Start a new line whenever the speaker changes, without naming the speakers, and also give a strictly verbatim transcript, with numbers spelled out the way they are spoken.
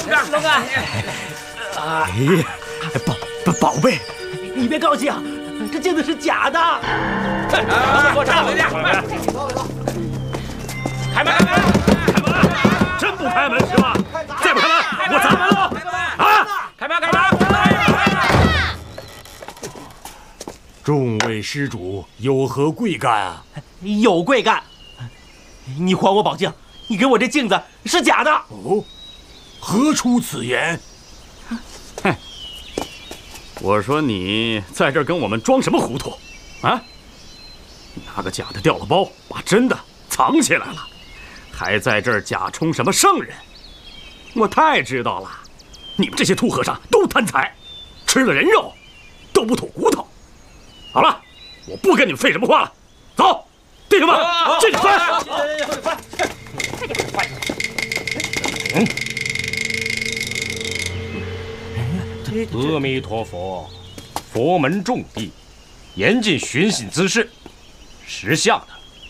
龙哥，
哎呀，宝宝宝贝，
你别高兴，这镜子是假的。
给我站回去！开门！开门！
真不开门是吧？再不开门，我砸门了！啊！
开门！开门！
众位施主有何贵干啊？
有贵干，你还我宝镜，你给我这镜子是假的。
哦，何出此言？
哼，我说你在这儿跟我们装什么糊涂啊？拿个假的掉了包，把真的藏起来了，还在这儿假充什么圣人？我太知道了，你们这些土和尚都贪财，吃了人肉都不吐骨头。好了，我不跟你们废什么话了，走，弟兄们，进去翻。
快点！
嗯，阿弥陀佛，佛门重地，严禁寻衅滋事，识相的